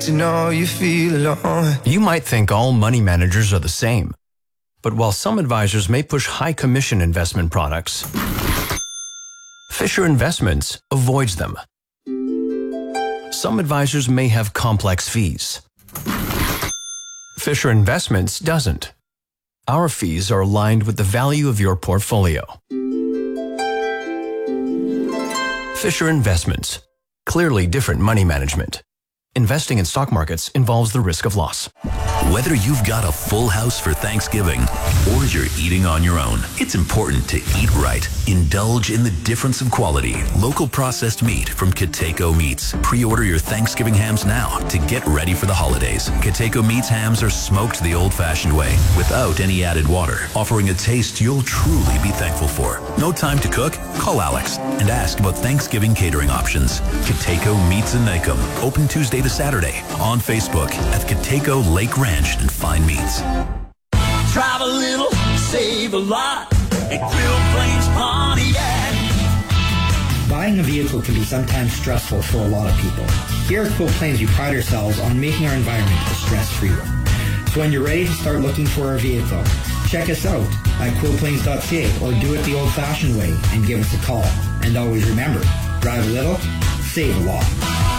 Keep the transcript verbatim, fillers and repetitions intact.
To know you feel alone. You might think all money managers are the same. But while some advisors may push high commission investment products, Fisher Investments avoids them. Some advisors may have complex fees. Fisher Investments doesn't. Our fees are aligned with the value of your portfolio. Fisher Investments. Clearly different money management. Investing in stock markets involves the risk of loss. Whether you've got a full house for Thanksgiving or you're eating on your own, it's important to eat right. Indulge in the difference of quality. Local processed meat from Kateco Meats. Pre-order your Thanksgiving hams now to get ready for the holidays. Kateco Meats hams are smoked the old-fashioned way without any added water, offering a taste you'll truly be thankful for. No time to cook? Call Alex and ask about Thanksgiving catering options. Kateco Meats in Nicum. Open Tuesday to Saturday on Facebook at Kateco Lake Ranch and Fine Meats. Drive a little, save a lot at Quill Plains Pontiac. Buying a vehicle can be sometimes stressful for a lot of people. Here at Quill Plains, we pride ourselves on making our environment a stress-free one. So when you're ready to start looking for a vehicle, check us out at quill plains dot c a or do it the old-fashioned way and give us a call. And always remember, drive a little, save a lot.